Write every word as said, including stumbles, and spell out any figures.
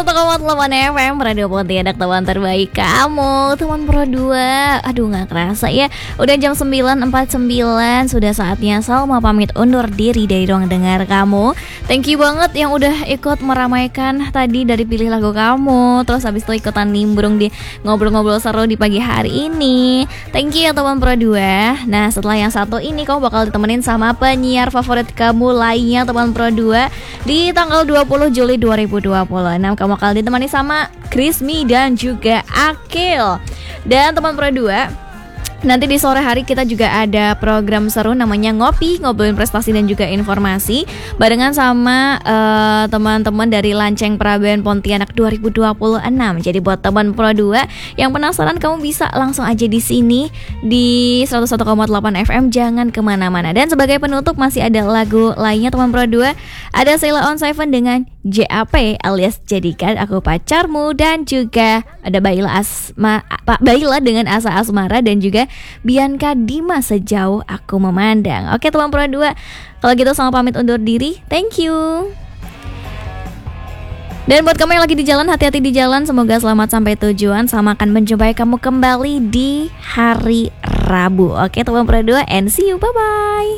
satu koma delapan F M Radio Pontianak, teman terbaik kamu, teman Pro dua. Aduh gak kerasa ya, udah jam sembilan empat puluh sembilan. Sudah saatnya Salma pamit undur diri dari ruang dengar kamu. Thank you banget yang udah ikut meramaikan tadi dari pilih lagu kamu, terus habis itu ikutan nimbrung di ngobrol-ngobrol seru di pagi hari ini. Thank you ya teman Pro dua. Nah setelah yang satu ini kamu bakal ditemenin sama penyiar favorit kamu lainnya teman Pro dua. Di tanggal dua puluh Juli dua ribu dua puluh enam kamu bakal ditemani sama Krismi dan juga Akil. Dan teman Pro dua, nanti di sore hari kita juga ada program seru namanya Ngopi, ngobrolin prestasi dan juga informasi barengan sama uh, teman-teman dari Lanceng Praben Pontianak dua ribu dua puluh enam. Jadi buat teman Pro dua yang penasaran, kamu bisa langsung aja di sini di seratus satu koma delapan F M, jangan kemana-mana. Dan sebagai penutup masih ada lagu lainnya teman Pro dua, ada Sheila on Seven dengan J A P alias Jadikan Aku Pacarmu, dan juga ada Baila Asma, Pak Baila dengan Asa Asmara, dan juga Bianca Dima Sejauh Aku Memandang. Oke teman Pro dua, kalau gitu sama pamit undur diri. Thank you. Dan buat kamu yang lagi di jalan, hati-hati di jalan. Semoga selamat sampai tujuan. Sama akan menjumpai kamu kembali di hari Rabu. Oke teman Pro dua, and see you, bye-bye.